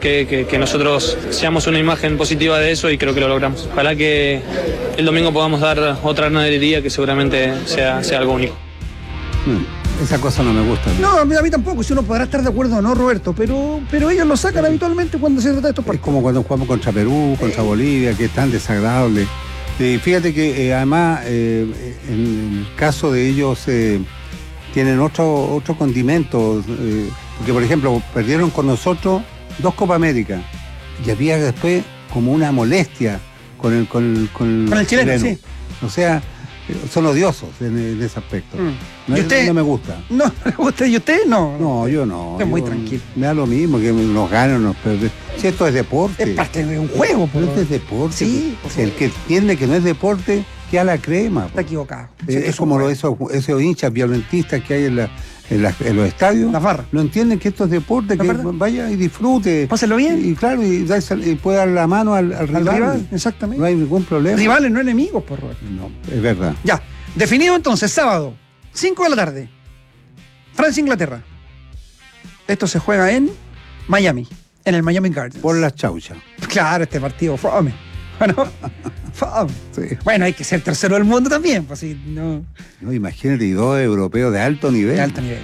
que nosotros seamos una imagen positiva de eso y creo que lo logramos. Ojalá que el domingo podamos dar otra ganadería que seguramente sea algo único. Esa cosa no me gusta. No, a mí tampoco, si uno podrá estar de acuerdo o no, Roberto, pero ellos lo sacan habitualmente cuando se trata de estos partidos. Es como cuando jugamos contra Perú, contra Bolivia, que es tan desagradable. Fíjate que además en el caso de ellos tienen otro condimento, porque por ejemplo perdieron con nosotros 2 Copa América y había después como una molestia con el chileno. Sí. O sea, son odiosos en ese aspecto. ¿Y usted? No me gusta. ¿No le gusta? ¿Y usted? No. No, yo no. Es muy tranquilo. Me da lo mismo que nos ganen o nos pierden. Si esto es deporte. Es parte de un juego. Pero esto es deporte. Sí. El que entiende que no es deporte, que a la crema. Está equivocado. Es como esos hinchas violentistas que hay en los estadios. Las barras. No entienden que esto es deporte, que vaya y disfrute. Pásenlo bien. Y claro, y puede dar la mano al rival. Exactamente. No hay ningún problema. Rivales, no enemigos, por Roberto. No, es verdad. Ya. Definido entonces, sábado, 5 de la tarde. Francia-Inglaterra. Esto se juega en Miami, en el Miami Gardens. Por las chauchas. Claro, este partido fome. Bueno, fome. Sí. Bueno, hay que ser tercero del mundo también, pues si no. No, imagínate, y 2 europeos de alto nivel. De alto nivel.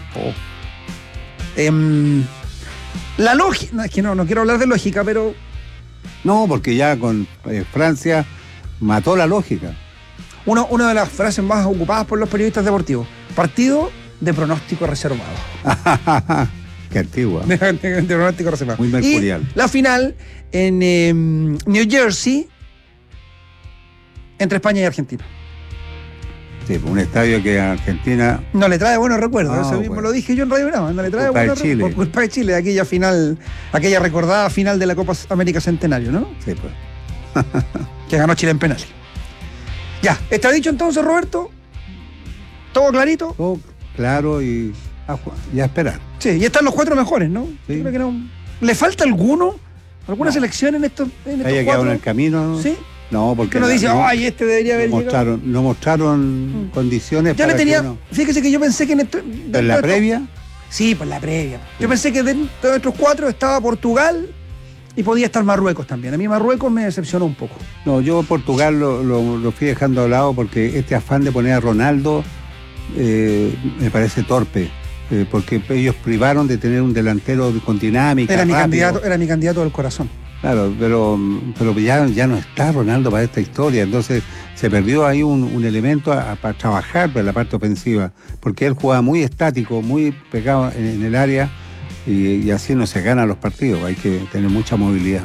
La lógica, no, es que no quiero hablar de lógica, pero. No, porque ya con Francia mató la lógica. Una de las frases más ocupadas por los periodistas deportivos. Partido de pronóstico reservado. Qué antigua. De pronóstico reservado. Muy mercurial. Y la final en New Jersey entre España y Argentina. Sí, un estadio que a Argentina no le trae buenos recuerdos. No, eso mismo lo dije yo en Radio Brava. No le trae buenos recuerdos. Por culpa de Chile, aquella final, aquella recordada final de la Copa América Centenario, ¿no? Sí, pues. Que ganó Chile en penales. Ya, ¿está dicho entonces, Roberto? ¿Todo clarito? Todo claro y a esperar. Sí, y están los 4 mejores, ¿no? Sí. Yo creo que no. ¿Le falta alguna selección en estos haya 4? quedado en el camino. Sí. No, porque uno dice, ay, este debería haber llegado. No mostraron condiciones ya para le tenía, que uno... Fíjese que yo pensé que ¿En la previa? Sí, pues la previa. Yo pensé que dentro de estos 4 estaba Portugal y podía estar Marruecos también. A mí Marruecos me decepcionó un poco. No, yo Portugal lo fui dejando a lado porque este afán de poner a Ronaldo me parece torpe. Porque ellos privaron de tener un delantero con dinámica. Era mi candidato del corazón. Claro, pero ya no está Ronaldo para esta historia, entonces se perdió ahí un elemento para trabajar para la parte ofensiva, porque él jugaba muy estático, muy pegado en el área y así no se ganan los partidos, hay que tener mucha movilidad.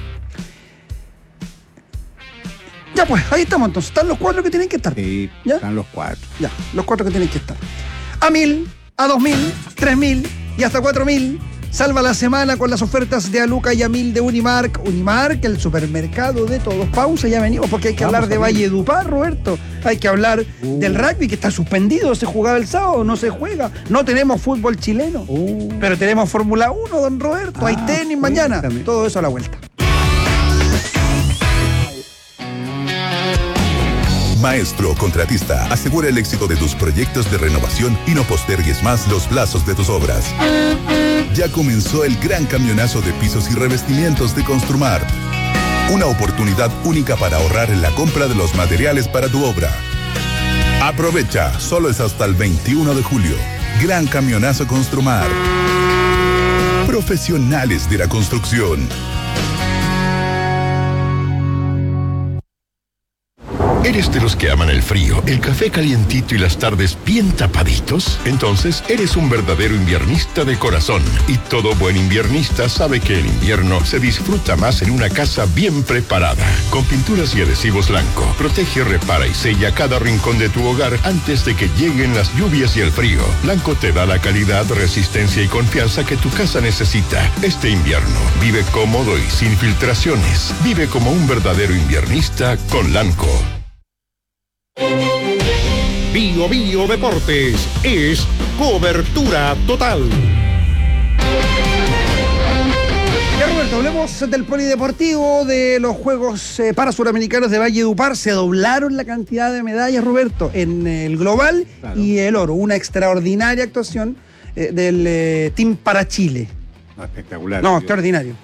Ya pues, ahí estamos entonces, están los 4 que tienen que estar. Sí, ¿ya? Están los 4. Ya, los 4 que tienen que estar. A 1.000, a 2.000, 3.000 y hasta 4.000. Salva la semana con las ofertas de Aluca y Amil de Unimark. Unimark, el supermercado de todos. Pausa, ya venimos porque hay que hablar de Valledupar, Roberto. Hay que hablar del rugby que está suspendido. Se jugaba el sábado, no se juega. No tenemos fútbol chileno. Pero tenemos Fórmula 1, don Roberto. Hay tenis mañana. Todo eso a la vuelta. Maestro Contratista, asegura el éxito de tus proyectos de renovación y no postergues más los plazos de tus obras. Ya comenzó el gran camionazo de pisos y revestimientos de Construmar. Una oportunidad única para ahorrar en la compra de los materiales para tu obra. Aprovecha, solo es hasta el 21 de julio. Gran camionazo Construmar. Profesionales de la construcción. ¿Eres de los que aman el frío, el café calientito y las tardes bien tapaditos? Entonces, eres un verdadero inviernista de corazón. Y todo buen inviernista sabe que el invierno se disfruta más en una casa bien preparada. Con pinturas y adhesivos Lanco, protege, repara y sella cada rincón de tu hogar antes de que lleguen las lluvias y el frío. Lanco te da la calidad, resistencia y confianza que tu casa necesita. Este invierno, vive cómodo y sin filtraciones. Vive como un verdadero inviernista con Lanco. Bio Bio Deportes es cobertura total. Ya, Roberto, hablemos del polideportivo, de los Juegos Parasuramericanos de Valledupar. Se doblaron la cantidad de medallas, Roberto, en el global y el oro. Una extraordinaria actuación del Team para Chile. Espectacular. No, extraordinario.